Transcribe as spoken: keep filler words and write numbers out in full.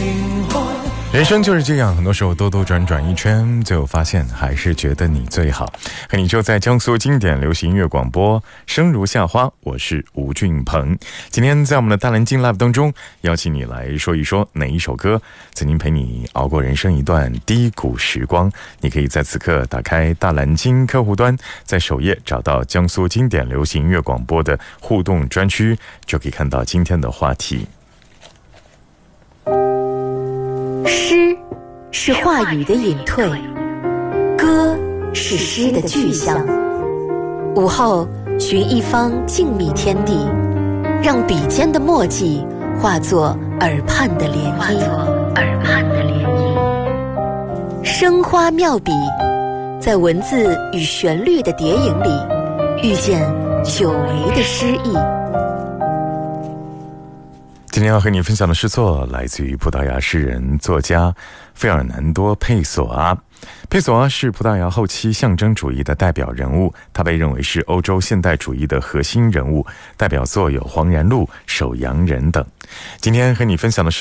人生就是这样，很多时候兜兜转转一圈，最后发现还是觉得你最好。和你就在江苏经典流行音乐广播，生如夏花，我是吴俊鹏。今天在我们的大蓝鲸 Live 当中，邀请你来说一说哪一首歌曾经陪你熬过人生一段低谷时光。你可以在此刻打开大蓝鲸客户端，在首页找到江苏经典流行音乐广播的互动专区，就可以看到今天的话题。 诗是话语的隐退，歌是诗的具象。午后寻一方静谧天地，让笔尖的墨迹化作耳畔的涟漪。耳畔的涟漪，生花妙笔，在文字与旋律的叠影里，遇见久违的诗意。 今天要和你分享的诗作来自于葡萄牙诗人作家费尔南多·佩索阿。佩索阿是葡萄牙后期象征主义的代表人物，他被认为是欧洲现代主义的核心人物，代表作有《黄然路》《守阳人》等。今天和你分享的诗